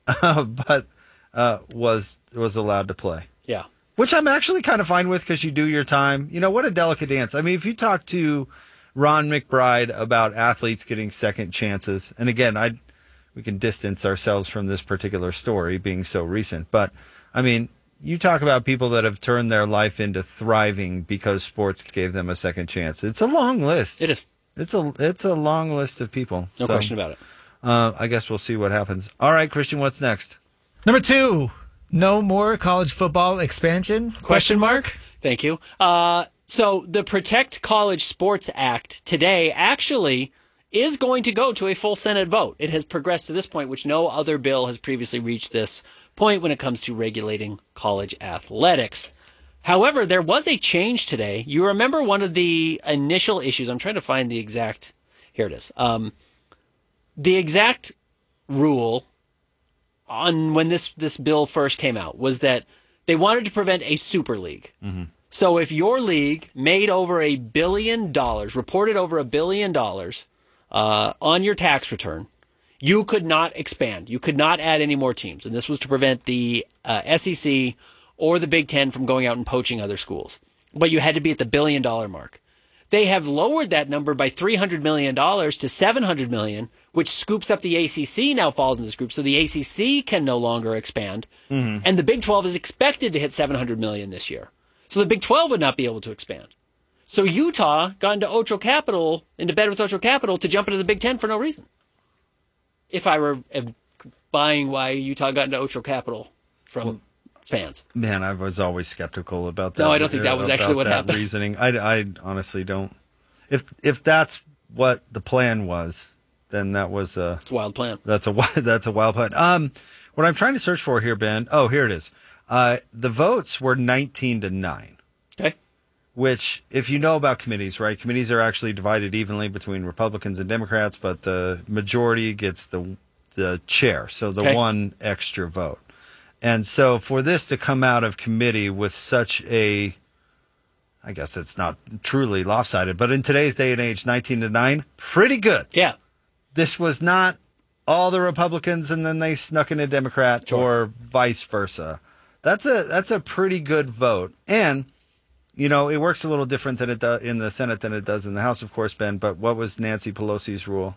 but was allowed to play. Yeah. Which I'm actually kind of fine with because you do your time. You know, what a delicate dance. I mean, if you talk to Ron McBride about athletes getting second chances, and again, we can distance ourselves from this particular story being so recent, but I mean, you talk about people that have turned their life into thriving because sports gave them a second chance. It's a long list. It is. It's a long list of people. No question about it. I guess we'll see what happens. All right, Christian, what's next? Number 2, no more college football expansion? Question mark? Thank you. So the Protect College Sports Act today actually is going to go to a full Senate vote. It has progressed to this point, which no other bill has previously reached this point when it comes to regulating college athletics. However, there was a change today. You remember one of the initial issues. I'm trying to find the exact. Here it is. The exact rule on when this bill first came out was that they wanted to prevent a super league. Mm-hmm. So if your league made over $1 billion, reported over $1 billion on your tax return, you could not expand. You could not add any more teams. And this was to prevent the SEC or the Big Ten from going out and poaching other schools. But you had to be at the $1 billion mark. They have lowered that number by $300 million to $700 million, which scoops up the ACC, now falls in this group. So the ACC can no longer expand. Mm-hmm. And the Big 12 is expected to hit $700 million this year. So the Big 12 would not be able to expand. So Utah got into bed with Ocho Capital to jump into the Big Ten for no reason. If I were buying why Utah got into Ocho Capital from fans. Man, I was always skeptical about that. No, I don't think that was actually what happened. Reasoning. I honestly don't. If that's what the plan was, then that was it's a wild plan. That's a wild plan. What I'm trying to search for here, Ben. Oh, here it is. The votes were 19-9. Okay. Which, if you know about committees, right? Committees are actually divided evenly between Republicans and Democrats, but the majority gets the chair, so the one extra vote. And so for this to come out of committee with such I guess it's not truly lopsided, but in today's day and age, 19-9, pretty good. Yeah. This was not all the Republicans and then they snuck in a Democrat or vice versa. That's a pretty good vote. And, you know, it works a little different than it does in the Senate than it does in the House, of course, Ben. But what was Nancy Pelosi's rule?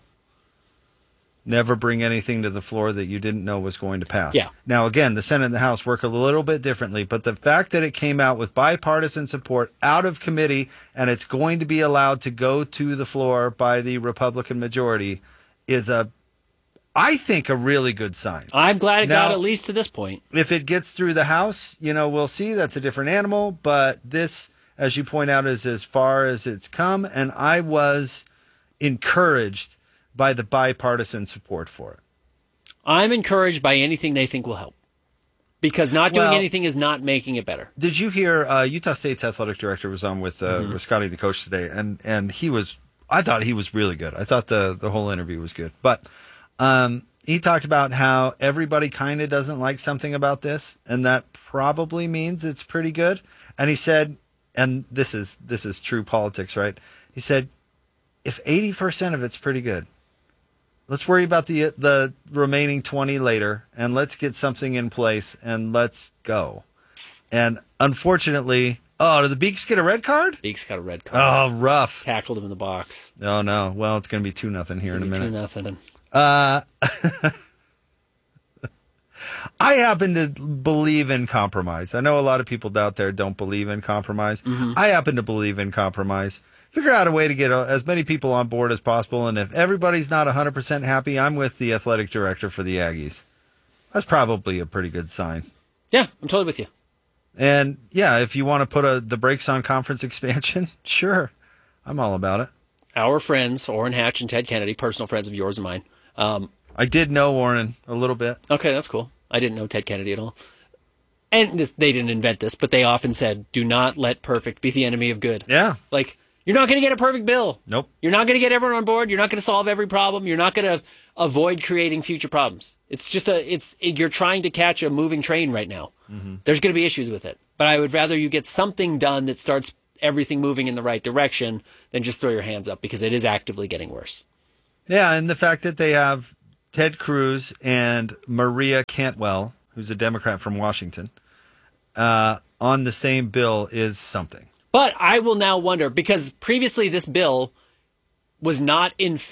Never bring anything to the floor that you didn't know was going to pass. Yeah. Now, again, the Senate and the House work a little bit differently, but the fact that it came out with bipartisan support out of committee and it's going to be allowed to go to the floor by the Republican majority is I think, a really good sign. I'm glad it got at least to this point. If it gets through the House, you know, we'll see. That's a different animal. But this, as you point out, is as far as it's come. And I was encouraged by the bipartisan support for it. I'm encouraged by anything they think will help. Because not doing anything is not making it better. Did you hear Utah State's athletic director was on with Scotty, the coach, today, and I thought he was really good. I thought the whole interview was good. But he talked about how everybody kind of doesn't like something about this, and that probably means it's pretty good. And he said, and this is true politics, right? He said, if 80% of it's pretty good, let's worry about the remaining 20 later, and let's get something in place, and let's go. And unfortunately, did the Beaks get a red card? Beaks got a red card. Oh, rough. Tackled him in the box. Oh, no. Well, it's going to be 2-0 here in a minute. 2-0. I happen to believe in compromise. I know a lot of people out there don't believe in compromise. Mm-hmm. I happen to believe in compromise. Figure out a way to get as many people on board as possible. And if everybody's not 100% happy, I'm with the athletic director for the Aggies. That's probably a pretty good sign. Yeah, I'm totally with you. And yeah, if you want to put the brakes on conference expansion, sure. I'm all about it. Our friends, Orrin Hatch and Ted Kennedy, personal friends of yours and mine. I did know Orrin a little bit. Okay, that's cool. I didn't know Ted Kennedy at all. And they didn't invent this, but they often said, do not let perfect be the enemy of good. Yeah. Like, you're not going to get a perfect bill. Nope. You're not going to get everyone on board. You're not going to solve every problem. You're not going to avoid creating future problems. It's just you're trying to catch a moving train right now. Mm-hmm. There's going to be issues with it. But I would rather you get something done that starts everything moving in the right direction than just throw your hands up, because it is actively getting worse. Yeah, and the fact that they have Ted Cruz and Maria Cantwell, who's a Democrat from Washington, on the same bill is something. But I will now wonder, because previously this bill was not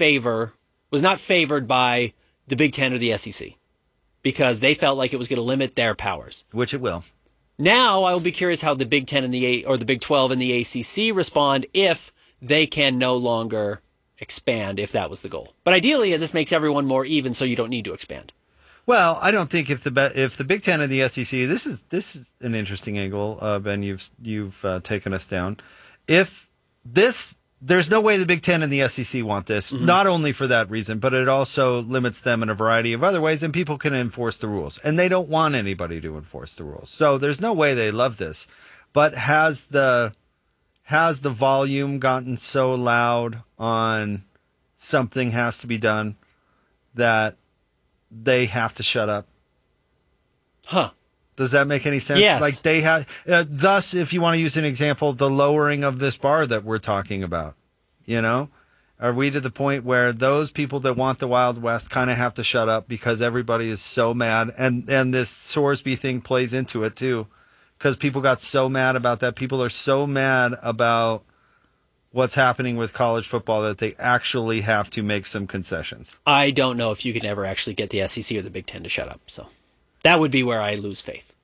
favored by the Big Ten or the SEC, because they felt like it was going to limit their powers. Which it will. Now I will be curious how the Big Ten and the Big 12 and the ACC respond if they can no longer expand, if that was the goal. But ideally, this makes everyone more even, so you don't need to expand. Well, I don't think if the Big Ten and the SEC, this is an interesting angle, Ben. You've taken us down. There's no way the Big Ten and the SEC want this. Mm-hmm. Not only for that reason, but it also limits them in a variety of other ways, and people can enforce the rules, and they don't want anybody to enforce the rules. So there's no way they love this. But has the volume gotten so loud on something has to be done that they have to shut up? Huh. Does that make any sense? Yes. Like they have, thus, if you want to use an example, the lowering of this bar that we're talking about, are we to the point where those people that want the Wild West kind of have to shut up because everybody is so mad, and this Sorsby thing plays into it too, because people got so mad about that. People are so mad about what's happening with college football that they actually have to make some concessions. I don't know if you can ever actually get the SEC or the Big Ten to shut up, so that would be where I lose faith.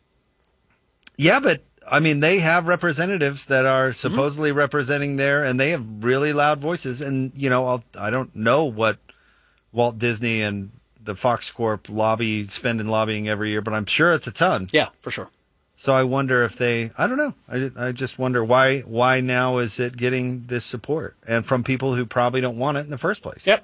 Yeah, but I mean, they have representatives that are supposedly representing there, and they have really loud voices. And, I don't know what Walt Disney and the Fox Corp spend in lobbying every year, but I'm sure it's a ton. Yeah, for sure. So I wonder if I don't know. I just wonder why now is it getting this support? And from people who probably don't want it in the first place. Yep.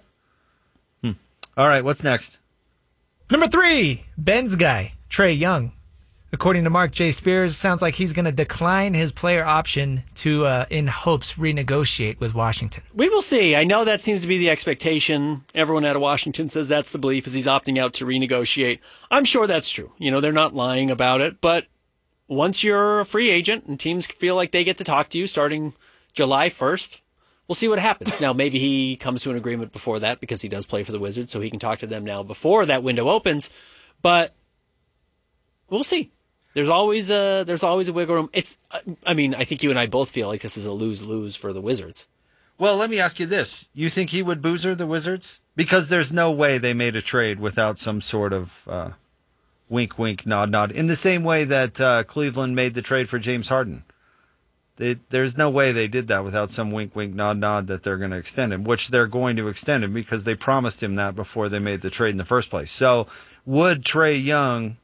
All right, what's next? Number 3, Ben's guy, Trae Young. According to Mark J. Spears, sounds like he's going to decline his player option to, in hopes, renegotiate with Washington. We will see. I know that seems to be the expectation. Everyone out of Washington says that's the belief, is he's opting out to renegotiate. I'm sure that's true. They're not lying about it. But once you're a free agent and teams feel like they get to talk to you starting July 1st, we'll see what happens. Now, maybe he comes to an agreement before that because he does play for the Wizards, so he can talk to them now before that window opens. But we'll see. There's always a wiggle room. I think you and I both feel like this is a lose-lose for the Wizards. Well, let me ask you this. You think he would boozer the Wizards? Because there's no way they made a trade without some sort of wink, wink, nod, nod. In the same way that Cleveland made the trade for James Harden. There's no way they did that without some wink, wink, nod, nod that they're going to extend him, which they're going to extend him because they promised him that before they made the trade in the first place. So would Trae Young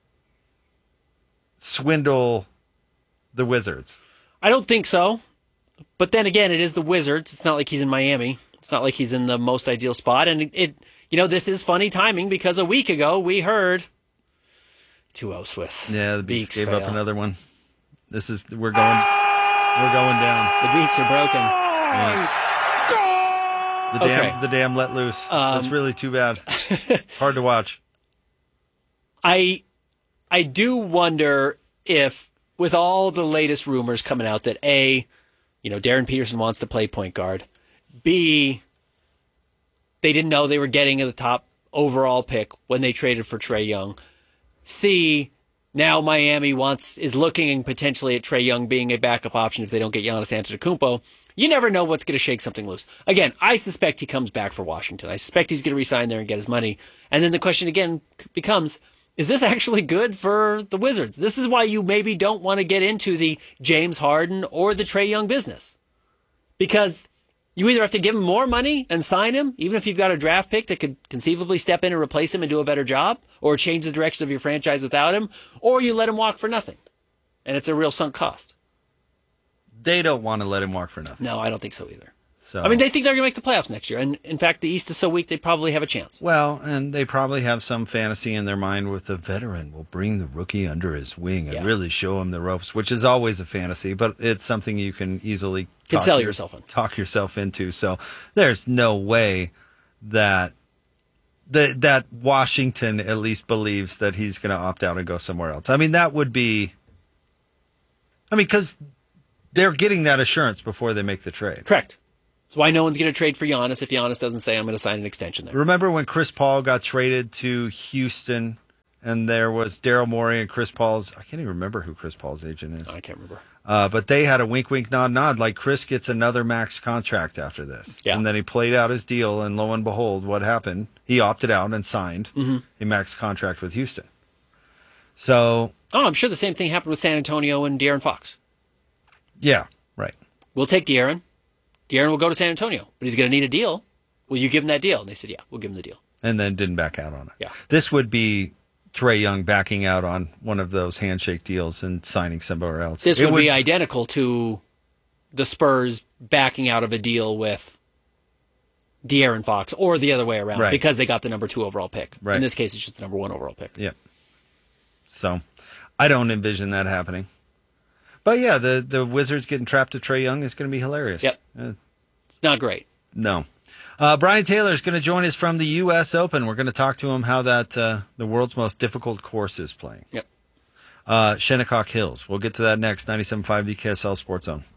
swindle the Wizards? I don't think so. But then again, it is the Wizards. It's not like he's in Miami. It's not like he's in the most ideal spot. And this is funny timing because a week ago we heard 2-0 Swiss. Yeah, the Beaks gave up another one. We're going down. The Beaks are broken. Yeah. The dam let loose. That's really too bad. Hard to watch. I do wonder if, with all the latest rumors coming out that A, Darren Peterson wants to play point guard, B, they didn't know they were getting the top overall pick when they traded for Trae Young, C, now Miami is looking potentially at Trae Young being a backup option if they don't get Giannis Antetokounmpo. You never know what's going to shake something loose. Again, I suspect he comes back for Washington. I suspect he's going to resign there and get his money. And then the question again becomes, is this actually good for the Wizards? This is why you maybe don't want to get into the James Harden or the Trae Young business. Because you either have to give him more money and sign him, even if you've got a draft pick that could conceivably step in and replace him and do a better job, or change the direction of your franchise without him, or you let him walk for nothing. And it's a real sunk cost. They don't want to let him walk for nothing. No, I don't think so either. So, they think they're going to make the playoffs next year. And in fact, the East is so weak, they probably have a chance. Well, and they probably have some fantasy in their mind with the veteran will bring the rookie under his wing and really show him the ropes, which is always a fantasy, but it's something you can easily sell yourself on. Talk yourself into. So there's no way that that Washington at least believes that he's going to opt out and go somewhere else. That would be, because they're getting that assurance before they make the trade. Correct. That's why no one's going to trade for Giannis if Giannis doesn't say, I'm going to sign an extension there. Remember when Chris Paul got traded to Houston and there was Daryl Morey and Chris Paul's, I can't even remember who Chris Paul's agent is. I can't remember. But they had a wink, wink, nod, nod, like Chris gets another max contract after this. Yeah. And then he played out his deal, and lo and behold, what happened? He opted out and signed a max contract with Houston. So... Oh, I'm sure the same thing happened with San Antonio and De'Aaron Fox. Yeah, right. We'll take De'Aaron. De'Aaron will go to San Antonio, but he's going to need a deal. Will you give him that deal? And they said, yeah, we'll give him the deal. And then didn't back out on it. Yeah. This would be Trae Young backing out on one of those handshake deals and signing somewhere else. This would be identical to the Spurs backing out of a deal with De'Aaron Fox, or the other way around, right, because they got the number 2 overall pick. Right. In this case, it's just the number 1 overall pick. Yeah. So, I don't envision that happening. But yeah, the Wizards getting trapped to Trae Young is going to be hilarious. Yep. It's not great. No. Brian Taylor is going to join us from the U.S. Open. We're going to talk to him how that the world's most difficult course is playing. Yep. Shinnecock Hills. We'll get to that next. 97.5 the KSL Sports Zone.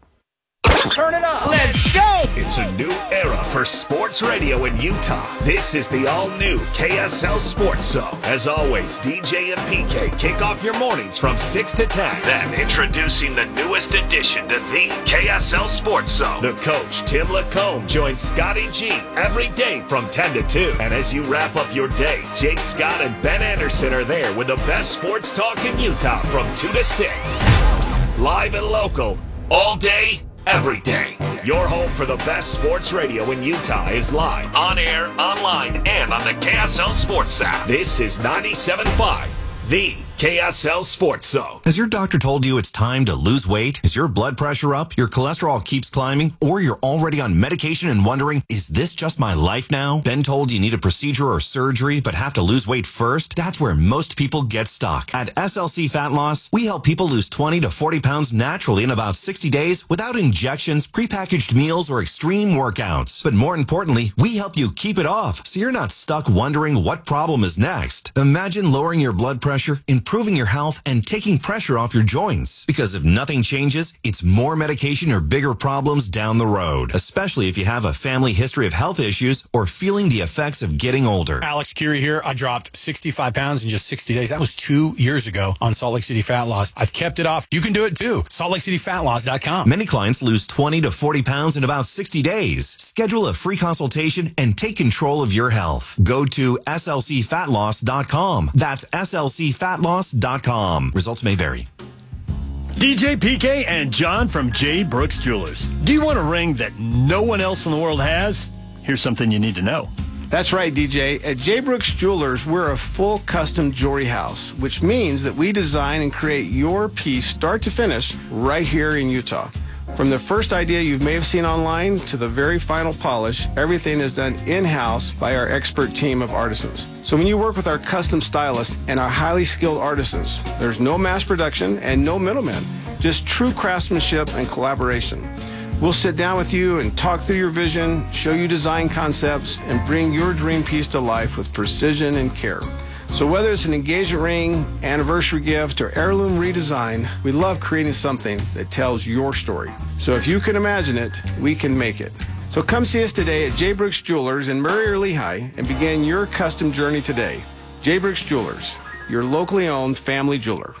Turn it up. Let's go. It's a new era for sports radio in Utah. This is the all-new KSL Sports Zone. As always, DJ and PK kick off your mornings from 6 to 10. Then introducing the newest addition to the KSL Sports Zone. The coach, Tim Lacombe, joins Scotty G every day from 10 to 2. And as you wrap up your day, Jake Scott and Ben Anderson are there with the best sports talk in Utah from 2 to 6. Live and local, all day, every day. Your home for the best sports radio in Utah is live, on air, online, and on the KSL Sports app. This is 97.5, the KSL Sports Zone. Has your doctor told you it's time to lose weight? Is your blood pressure up? Your cholesterol keeps climbing? Or you're already on medication and wondering, is this just my life now? Been told you need a procedure or surgery but have to lose weight first? That's where most people get stuck. At SLC Fat Loss, we help people lose 20 to 40 pounds naturally in about 60 days without injections, prepackaged meals, or extreme workouts. But more importantly, we help you keep it off so you're not stuck wondering what problem is next. Imagine lowering your blood pressure, improving your health, and taking pressure off your joints. Because if nothing changes, it's more medication or bigger problems down the road, especially if you have a family history of health issues or feeling the effects of getting older. Alex Curie here. I dropped 65 pounds in just 60 days. That was 2 years ago on Salt Lake City Fat Loss. I've kept it off. You can do it too. SaltLakeCityFatLoss.com. Many clients lose 20 to 40 pounds in about 60 days. Schedule a free consultation and take control of your health. Go to SLCFatLoss.com. That's SLCFatLoss.com. Results may vary. DJ PK and John from J. Brooks Jewelers. Do you want a ring that no one else in the world has? Here's something you need to know. That's right, DJ. At J. Brooks Jewelers, we're a full custom jewelry house, which means that we design and create your piece start to finish right here in Utah. From the first idea you may have seen online to the very final polish, everything is done in-house by our expert team of artisans. So when you work with our custom stylists and our highly skilled artisans, there's no mass production and no middlemen, just true craftsmanship and collaboration. We'll sit down with you and talk through your vision, show you design concepts, and bring your dream piece to life with precision and care. So whether it's an engagement ring, anniversary gift, or heirloom redesign, we love creating something that tells your story. So if you can imagine it, we can make it. So come see us today at J. Brooks Jewelers in Murray or Lehigh and begin your custom journey today. J. Brooks Jewelers, your locally owned family jeweler.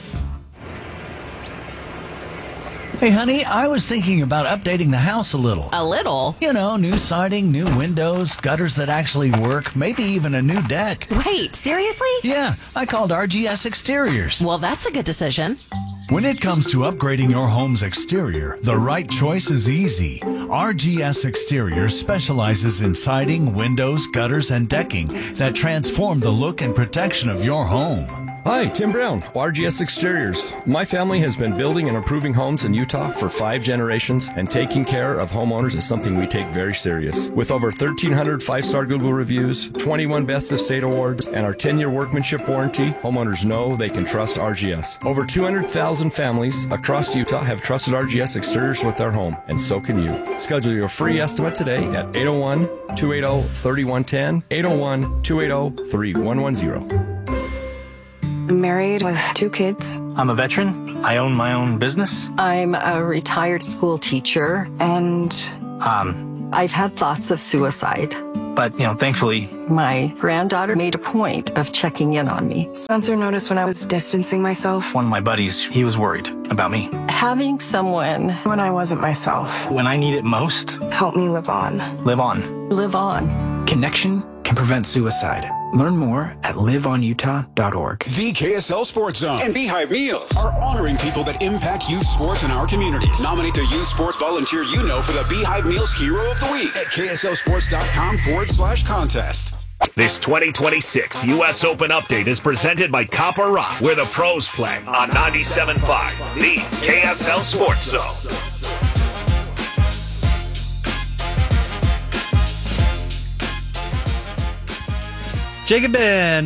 Hey, honey, I was thinking about updating the house a little. A little? You know, new siding, new windows, gutters that actually work, maybe even a new deck. Wait, seriously? Yeah, I called RGS Exteriors. Well, that's a good decision. When it comes to upgrading your home's exterior, the right choice is easy. RGS Exteriors specializes in siding, windows, gutters, and decking that transform the look and protection of your home. Hi, Tim Brown, RGS Exteriors. My family has been building and improving homes in Utah for 5 generations, and taking care of homeowners is something we take very serious. With over 1,300 5-star Google reviews, 21 Best of State awards, and our 10-year workmanship warranty, homeowners know they can trust RGS. Over 200,000 families across Utah have trusted RGS Exteriors with their home, and so can you. Schedule your free estimate today at 801-280-3110, 801-280-3110. I'm married with 2 kids. I'm a veteran. I own my own business. I'm a retired school teacher. And I've had thoughts of suicide. But, thankfully, My granddaughter made a point of checking in on me. Spencer noticed when I was distancing myself. one of my buddies, he was worried about me. Having someone When I wasn't myself. When I need it most, Help me live on. live on. live on. Connection can prevent suicide. Learn more at liveonutah.org. The KSL Sports Zone and Beehive Meals are honoring people that impact youth sports in our communities. Nominate the youth sports volunteer you know for the Beehive Meals Hero of the Week at kslsports.com/contest. This 2026 U.S. Open update is presented by Copper Rock, where the pros play on 97.5, the KSL Sports Zone. Jacob Ben,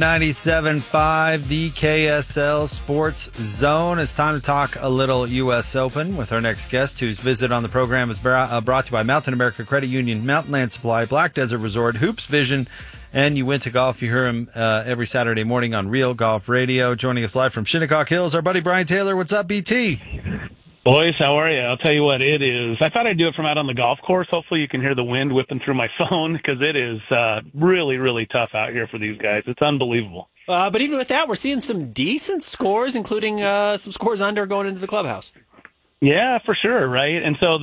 97.5, the KSL Sports Zone. It's time to talk a little U.S. Open with our next guest, whose visit on the program is brought to you by Mountain America Credit Union, Mountain Land Supply, Black Desert Resort, Hoops Vision, and You Went to Golf. You hear him every Saturday morning on Real Golf Radio. Joining us live from Shinnecock Hills, our buddy Brian Taylor. What's up, BT? Boys, how are you? I'll tell you what, it is. I thought I'd do it from out on the golf course. Hopefully you can hear the wind whipping through my phone because it is really, really tough out here for these guys. It's unbelievable. But even with that, we're seeing some decent scores, including some scores under going into the clubhouse. Yeah, for sure, right? And so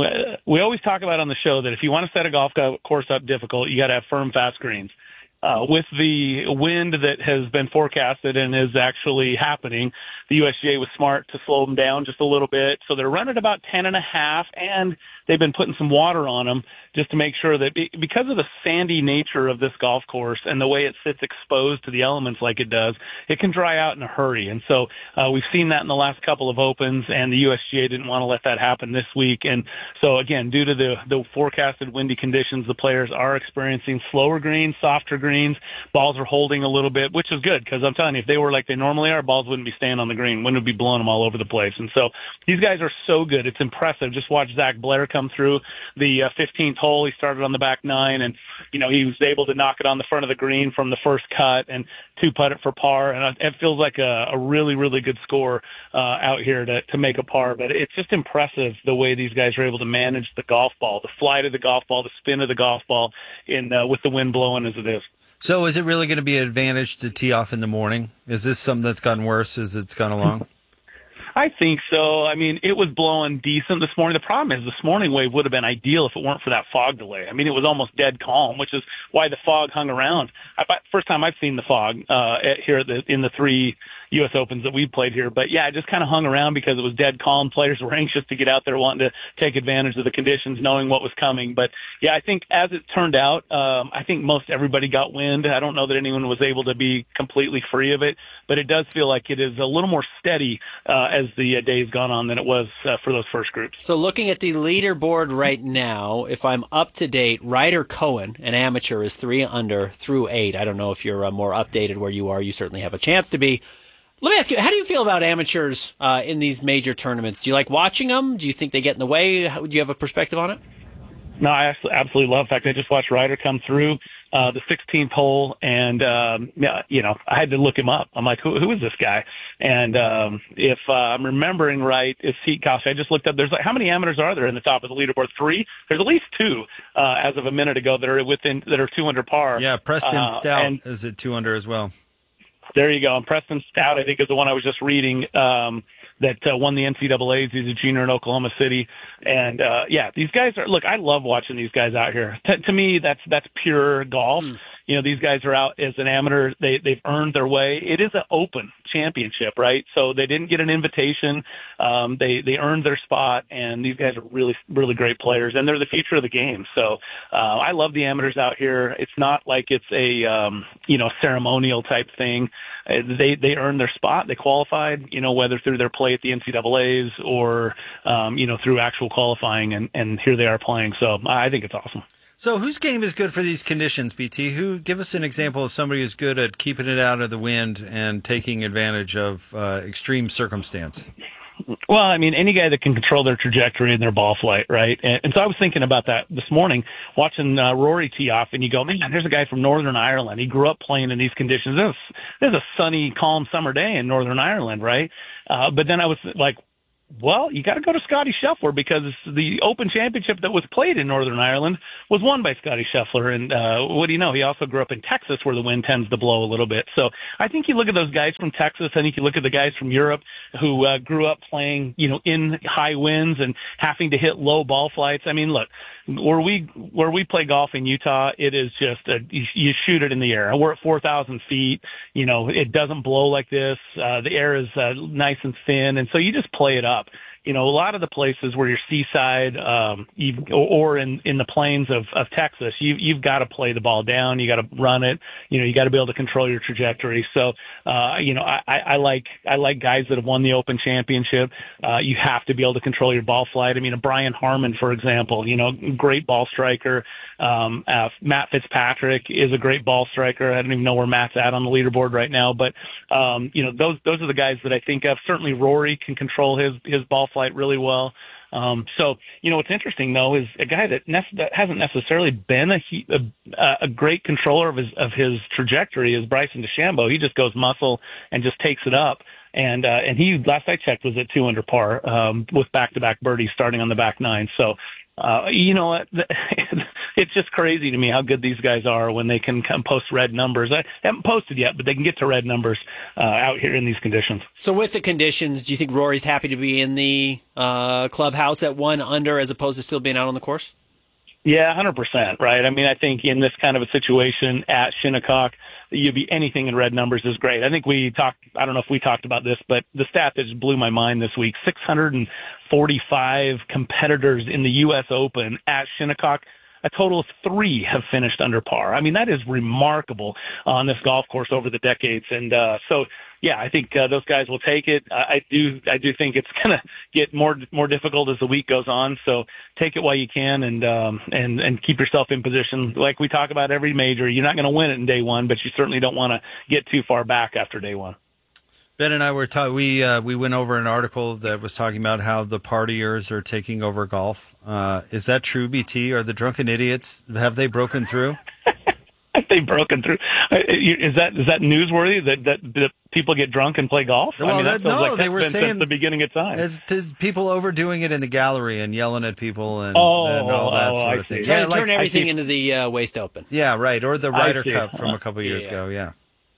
we always talk about on the show that if you want to set a golf course up difficult, you got to have firm, fast greens. With the wind that has been forecasted and is actually happening, the USGA was smart to slow them down just a little bit. So they're running about 10.5, and they've been putting some water on them just to make sure that because of the sandy nature of this golf course and the way it sits exposed to the elements like it does, it can dry out in a hurry. And so we've seen that in the last couple of opens, and the USGA didn't want to let that happen this week. And so, again, due to the forecasted windy conditions, the players are experiencing slower greens, softer greens. Balls are holding a little bit, which is good because I'm telling you, if they were like they normally are, balls wouldn't be staying on the green. Wind would be blowing them all over the place. And so these guys are so good. It's impressive. Just watch Zach Blair come through the 15th hole. He started on the back 9, and, he was able to knock it on the front of the green from the first cut and 2-putt it for par. And it feels like a really, really good score out here to make a par. But it's just impressive the way these guys are able to manage the golf ball, the flight of the golf ball, the spin of the golf ball with the wind blowing as it is. So is it really going to be an advantage to tee off in the morning? Is this something that's gotten worse as it's gone along? I think so. I mean, it was blowing decent this morning. The problem is this morning wave would have been ideal if it weren't for that fog delay. I mean, it was almost dead calm, which is why the fog hung around. First time I've seen the fog here in the 3 U.S. Opens that we played here. But, yeah, it just kind of hung around because it was dead calm. Players were anxious to get out there, wanting to take advantage of the conditions, knowing what was coming. But, yeah, I think as it turned out, I think most everybody got wind. I don't know that anyone was able to be completely free of it. But it does feel like it is a little more steady as the day's gone on than it was for those first groups. So looking at the leaderboard right now, if I'm up to date, Ryder Cohen, an amateur, is 3 under through 8. I don't know if you're more updated where you are. You certainly have a chance to be. Let me ask you, how do you feel about amateurs in these major tournaments? Do you like watching them? Do you think they get in the way? Do you have a perspective on it? No, I absolutely love. In fact, I just watched Ryder come through the 16th hole, and I had to look him up. I'm like, who is this guy? And if I'm remembering right, I just looked up. There's how many amateurs are there in the top of the leaderboard? 3. There's at least 2 as of a minute ago that are 2 under par. Yeah, Preston Stout is at 2 under as well. There you go. And Preston Stout, I think, is the one I was just reading that won the NCAAs. He's a junior in Oklahoma City. And, these guys are – look, I love watching these guys out here. To me, that's pure golf. These guys are out as an amateur. They've earned their way. It is an open championship, right? So they didn't get an invitation. They earned their spot, and these guys are really, really great players, and they're the future of the game. So I love the amateurs out here. It's not like it's a ceremonial type thing. They earned their spot. They qualified, whether through their play at the NCAAs or through actual qualifying, and here they are playing. So I think it's awesome. So whose game is good for these conditions, BT? Give us an example of somebody who's good at keeping it out of the wind and taking advantage of extreme circumstance. Well, I mean, any guy that can control their trajectory and their ball flight, right? And so I was thinking about that this morning, watching Rory tee off, and you go, man, there's a guy from Northern Ireland. He grew up playing in these conditions. There's a sunny, calm summer day in Northern Ireland, right? But then I was like, Well, you got to go to Scotty Scheffler because the Open Championship that was played in Northern Ireland was won by Scotty Scheffler. And what do you know? He also grew up in Texas where the wind tends to blow a little bit. So I think you look at those guys from Texas. I think you look at the guys from Europe who grew up playing, in high winds and having to hit low ball flights. I mean, look, where we play golf in Utah, it is just you shoot it in the air. We're at 4,000 feet. It doesn't blow like this. The air is nice and thin, and so you just play it up. A lot of the places where you're seaside, or in the plains of Texas, you've got to play the ball down. You got to run it. You got to be able to control your trajectory. So, I like guys that have won the Open Championship. You have to be able to control your ball flight. I mean, a Brian Harmon, for example, great ball striker. Matt Fitzpatrick is a great ball striker. I don't even know where Matt's at on the leaderboard right now, but those are the guys that I think of. Certainly Rory can control his ball flight really well. So what's interesting though is a guy that hasn't necessarily been a great controller of his trajectory is Bryson DeChambeau. He just goes muscle and just takes it up. And he, last I checked, was at 2 under par, with back-to-back birdies starting on the back nine. So, it's just crazy to me how good these guys are when they can come post red numbers. I haven't posted yet, but they can get to red numbers out here in these conditions. So with the conditions, do you think Rory's happy to be in the clubhouse at 1 under as opposed to still being out on the course? Yeah, 100%, right? I mean, I think in this kind of a situation at Shinnecock, you'd be anything in red numbers is great. I think I don't know if we talked about this, but the stat that just blew my mind this week, 645 competitors in the U.S. Open at Shinnecock. A total of 3 have finished under par. I mean, that is remarkable on this golf course over the decades. And so, yeah, I think those guys will take it. I do think it's going to get more difficult as the week goes on. So take it while you can and keep yourself in position. Like we talk about every major, you're not going to win it in day one, but you certainly don't want to get too far back after day one. Ben and I were we went over an article that was talking about how the partiers are taking over golf. Is that true, BT? Are the drunken idiots, have they broken through? Have they broken through? Is that newsworthy that people get drunk and play golf? Well, I mean, they were saying since the beginning of time. It's people overdoing it in the gallery and yelling at people and all that sort of thing. Yeah, turn everything into the Waste Open. Yeah, right. Or the Ryder Cup from a couple years ago. Yeah.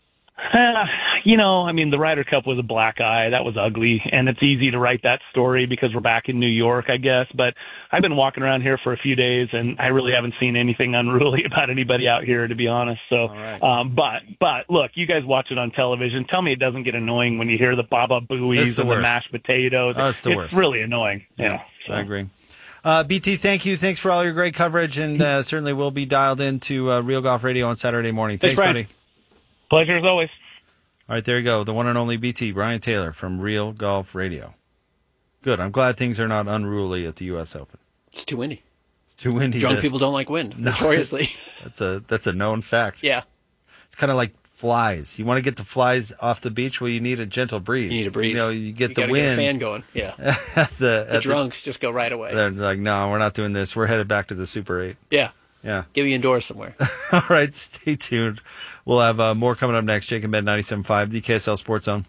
I mean, the Ryder Cup was a black eye. That was ugly. And it's easy to write that story because we're back in New York, I guess. But I've been walking around here for a few days, and I really haven't seen anything unruly about anybody out here, to be honest. So, right. But look, you guys watch it on television. Tell me it doesn't get annoying when you hear the Baba Booies and the mashed potatoes. It's worst. Really annoying. Yeah. I agree. BT, thank you. Thanks for all your great coverage, and certainly we'll be dialed into Real Golf Radio on Saturday morning. Thanks buddy. Pleasure as always. All right, there you go. The one and only BT, Brian Taylor from Real Golf Radio. Good. I'm glad things are not unruly at the U.S. Open. It's too windy. It's too windy. Drunk people don't like wind, notoriously. That's a known fact. Yeah. It's kind of like flies. You want to get the flies off the beach? Well, you need a gentle breeze. You need a breeze. You get the wind. Get a fan going. Yeah. the drunks just go right away. They're like, no, we're not doing this. We're headed back to the Super 8. Yeah. Yeah. Get me indoors somewhere. All right, stay tuned. We'll have more coming up next. Jake and Ben 97.5, the KSL Sports Zone.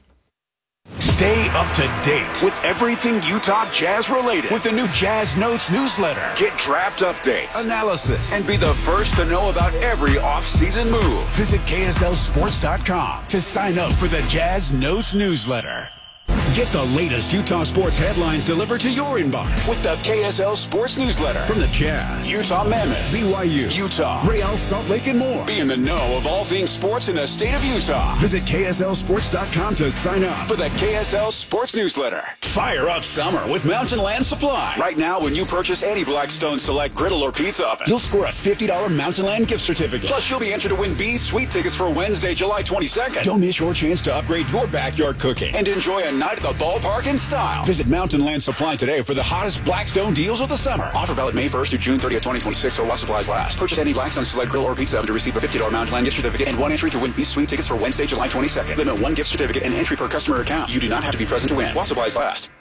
Stay up to date with everything Utah Jazz related with the new Jazz Notes newsletter. Get draft updates, analysis, and be the first to know about every off-season move. Visit KSLSports.com to sign up for the Jazz Notes newsletter. Get the latest Utah sports headlines delivered to your inbox with the KSL Sports Newsletter. From the Jazz, Utah Mammoth, BYU, Utah, Real Salt Lake, and more. Be in the know of all things sports in the state of Utah. Visit KSLSports.com to sign up for the KSL Sports Newsletter. Fire up summer with Mountain Land Supply. Right now, when you purchase any Blackstone Select griddle or pizza oven, you'll score a $50 Mountain Land gift certificate. Plus, you'll be entered to win B's Sweet tickets for Wednesday, July 22nd. Don't miss your chance to upgrade your backyard cooking and enjoy a night at the ballpark in style. Visit Mountain Land Supply today for the hottest Blackstone deals of the summer. Offer valid May 1st through June 30th, 2026, or while supplies last. Purchase any Blackstone Select grill or pizza oven to receive a $50 Mountain Land gift certificate and one entry to win B's Sweet tickets for Wednesday, July 22nd. Limit one gift certificate and entry per customer account. You do not have to be present to win while supplies last.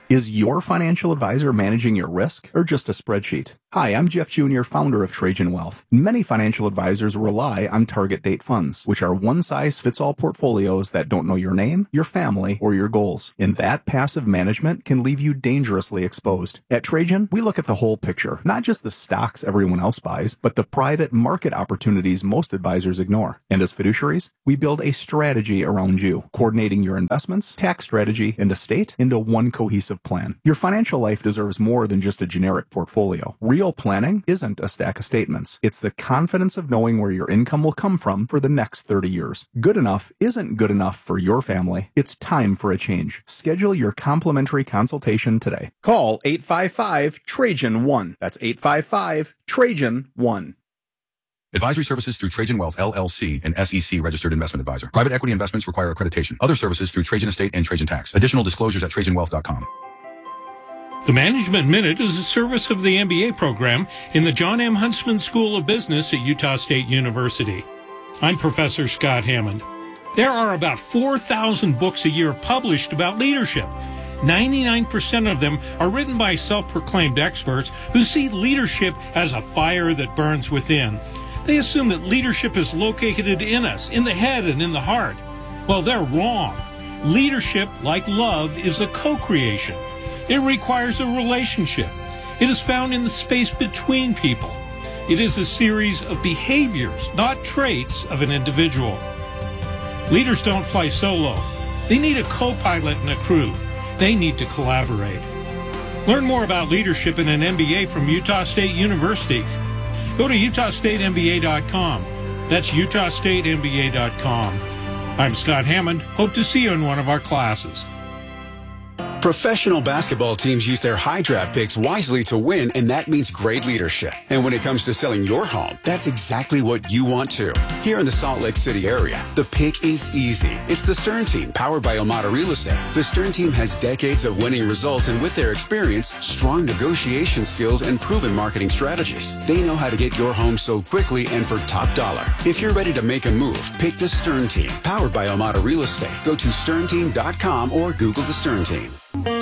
Is your financial advisor managing your risk or just a spreadsheet? Hi, I'm Jeff Jr., founder of Trajan Wealth. Many financial advisors rely on target date funds, which are one-size-fits-all portfolios that don't know your name, your family, or your goals. And that passive management can leave you dangerously exposed. At Trajan, we look at the whole picture, not just the stocks everyone else buys, but the private market opportunities most advisors ignore. And as fiduciaries, we build a strategy around you, coordinating your investments, tax strategy, and estate into one cohesive plan. Your financial life deserves more than just a generic portfolio. Real planning isn't a stack of statements. It's the confidence of knowing where your income will come from for the next 30 years. Good enough isn't good enough for your family. It's time for a change. Schedule your complimentary consultation today. Call 855-TRAJAN-1. That's 855-TRAJAN-1. Advisory services through Trajan Wealth, LLC, an SEC registered investment advisor. Private equity investments require accreditation. Other services through Trajan Estate and Trajan Tax. Additional disclosures at TrajanWealth.com. The Management Minute is a service of the MBA program in the John M. Huntsman School of Business at Utah State University. I'm Professor Scott Hammond. There are about 4,000 books a year published about leadership. 99% of them are written by self-proclaimed experts who see leadership as a fire that burns within. They assume that leadership is located in us, in the head and in the heart. Well, they're wrong. Leadership, like love, is a co-creation. It requires a relationship. It is found in the space between people. It is a series of behaviors, not traits of an individual. Leaders don't fly solo. They need a co-pilot and a crew. They need to collaborate. Learn more about leadership in an MBA from Utah State University. Go to utahstatemba.com. That's utahstatemba.com. I'm Scott Hammond. Hope to see you in one of our classes. Professional basketball teams use their high draft picks wisely to win, and that means great leadership. And when it comes to selling your home, that's exactly what you want too. Here in the Salt Lake City area, the pick is easy. It's the Stern Team, powered by Omada Real Estate. The Stern Team has decades of winning results, and with their experience, strong negotiation skills, and proven marketing strategies, they know how to get your home sold quickly and for top dollar. If you're ready to make a move, pick the Stern Team, powered by Omada Real Estate. Go to sternteam.com or Google the Stern Team.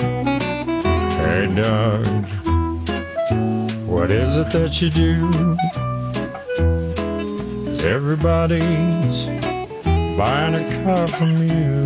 Hey, Doug, what is it that you do? 'Cause everybody's buying a car from you.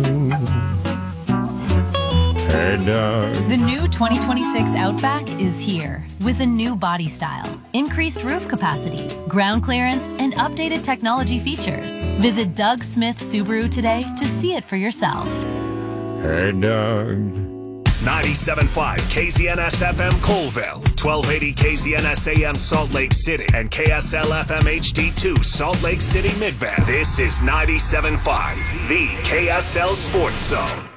Hey, Doug. The new 2026 Outback is here with a new body style, increased roof capacity, ground clearance, and updated technology features. Visit Doug Smith Subaru today to see it for yourself. Hey, Doug. 97.5 KZNS FM Colville, 1280 KZNS AM Salt Lake City, and KSL FM HD2 Salt Lake City Midvale. This is 97.5, the KSL Sports Zone.